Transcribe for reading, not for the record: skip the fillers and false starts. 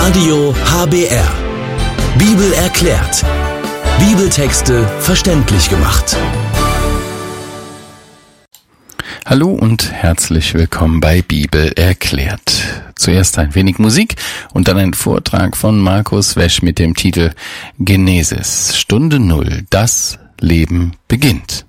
Radio HBR. Bibel erklärt. Bibeltexte verständlich gemacht. Hallo und herzlich willkommen bei Bibel erklärt. Zuerst ein wenig Musik und dann ein Vortrag von Markus Wesch mit dem Titel Genesis, Stunde Null, das Leben beginnt.